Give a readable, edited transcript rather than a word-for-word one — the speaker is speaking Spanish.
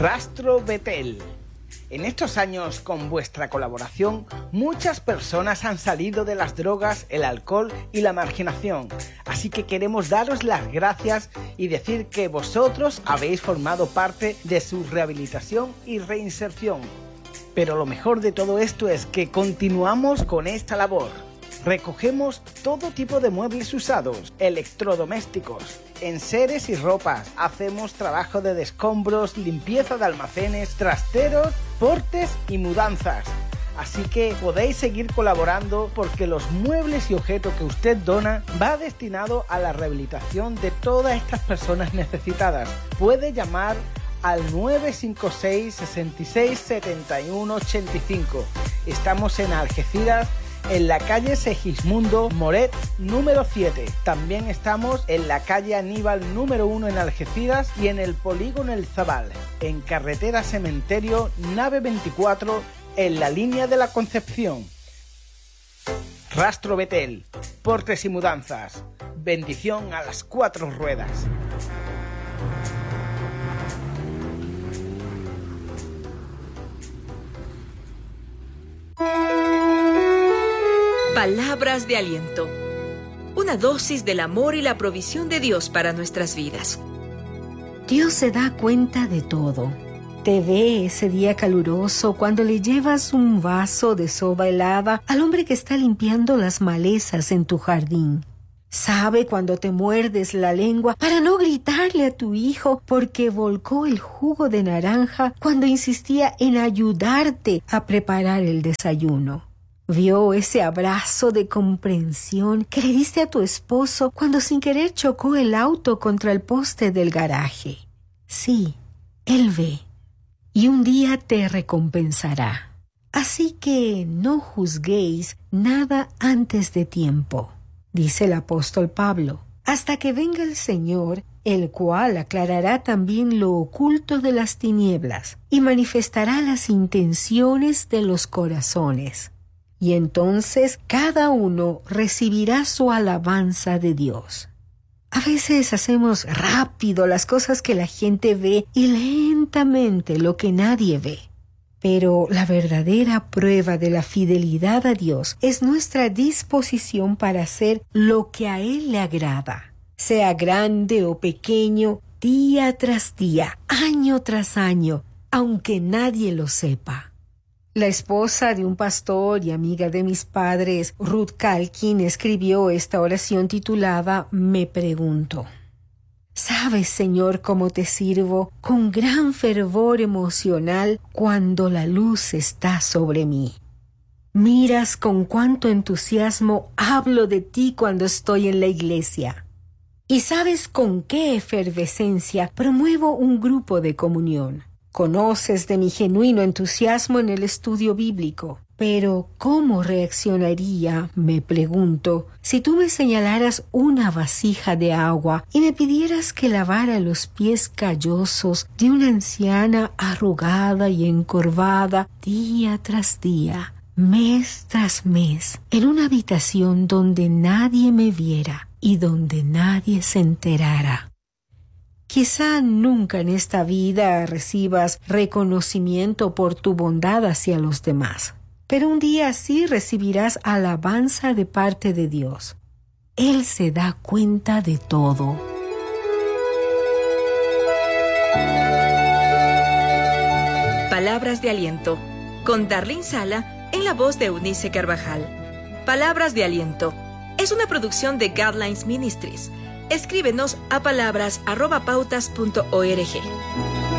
Rastro Betel. En estos años, con vuestra colaboración, muchas personas han salido de las drogas, el alcohol y la marginación. Así que queremos daros las gracias y decir que vosotros habéis formado parte de su rehabilitación y reinserción. Pero lo mejor de todo esto es que continuamos con esta labor. Recogemos todo tipo de muebles usados, electrodomésticos, enseres y ropas. Hacemos trabajo de descombros, limpieza de almacenes, trasteros, portes y mudanzas. Así que podéis seguir colaborando porque los muebles y objetos que usted dona va destinado a la rehabilitación de todas estas personas necesitadas. Puede llamar al 956 66 71 85. Estamos en Algeciras, en la calle Segismundo Moret número 7. También estamos en la calle Aníbal número 1 en Algeciras y en el polígono El Zabal, en carretera Cementerio nave 24 en la línea de la Concepción. Rastro Betel, portes y mudanzas. Bendición a las 4 ruedas. Palabras de aliento. Una dosis del amor y la provisión de Dios para nuestras vidas. Dios se da cuenta de todo. Te ve ese día caluroso cuando le llevas un vaso de soda helada al hombre que está limpiando las malezas en tu jardín. Sabe cuando te muerdes la lengua para no gritarle a tu hijo porque volcó el jugo de naranja cuando insistía en ayudarte a preparar el desayuno. Vio ese abrazo de comprensión que le diste a tu esposo cuando sin querer chocó el auto contra el poste del garaje. Sí, Él ve, y un día te recompensará. Así que no juzguéis nada antes de tiempo, dice el apóstol Pablo, hasta que venga el Señor, el cual aclarará también lo oculto de las tinieblas y manifestará las intenciones de los corazones. Y entonces cada uno recibirá su alabanza de Dios. A veces hacemos rápido las cosas que la gente ve y lentamente lo que nadie ve. Pero la verdadera prueba de la fidelidad a Dios es nuestra disposición para hacer lo que a Él le agrada. Sea grande o pequeño, día tras día, año tras año, aunque nadie lo sepa. La esposa de un pastor y amiga de mis padres, Ruth Calkin, escribió esta oración titulada Me pregunto. ¿Sabes, Señor, cómo te sirvo con gran fervor emocional cuando la luz está sobre mí? Miras con cuánto entusiasmo hablo de ti cuando estoy en la iglesia. Y sabes con qué efervescencia promuevo un grupo de comunión. Conoces de mi genuino entusiasmo en el estudio bíblico, pero ¿cómo reaccionaría, me pregunto, si tú me señalaras una vasija de agua y me pidieras que lavara los pies callosos de una anciana arrugada y encorvada día tras día, mes tras mes, en una habitación donde nadie me viera y donde nadie se enterara? Quizá nunca en esta vida recibas reconocimiento por tu bondad hacia los demás, pero un día sí recibirás alabanza de parte de Dios. Él se da cuenta de todo. Palabras de aliento, con Darlene Sala en la voz de Eunice Carvajal. Palabras de aliento es una producción de Guidelines Ministries. Escríbenos a palabras@pautas.org.